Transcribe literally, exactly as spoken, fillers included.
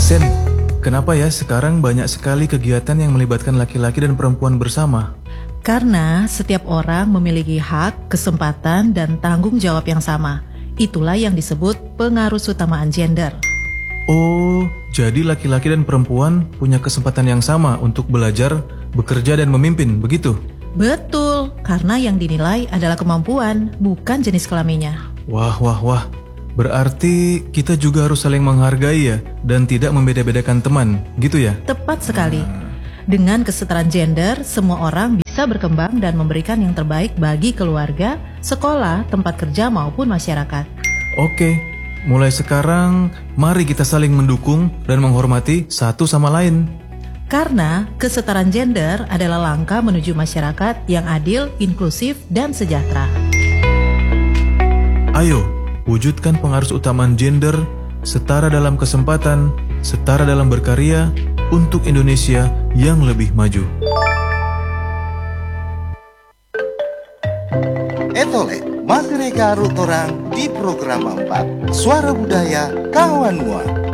Sen, kenapa ya sekarang banyak sekali kegiatan yang melibatkan laki-laki dan perempuan bersama? Karena setiap orang memiliki hak, kesempatan, dan tanggung jawab yang sama. Itulah yang disebut pengarusutamaan gender. Oh, jadi laki-laki dan perempuan punya kesempatan yang sama untuk belajar, bekerja, dan memimpin, begitu? Betul, karena yang dinilai adalah kemampuan, bukan jenis kelaminnya. Wah, wah, wah. Berarti kita juga harus saling menghargai ya, dan tidak membeda-bedakan teman, gitu ya? Tepat sekali. Dengan kesetaraan gender, semua orang bisa berkembang dan memberikan yang terbaik bagi keluarga, sekolah, tempat kerja, maupun masyarakat. Oke, mulai sekarang mari kita saling mendukung dan menghormati satu sama lain. Karena kesetaraan gender adalah langkah menuju masyarakat yang adil, inklusif, dan sejahtera. Ayo, wujudkan pengarusutamaan gender, setara dalam kesempatan, setara dalam berkarya, untuk Indonesia yang lebih maju. Etole, masih reka orang di program empat Suara Budaya Kawan Mua.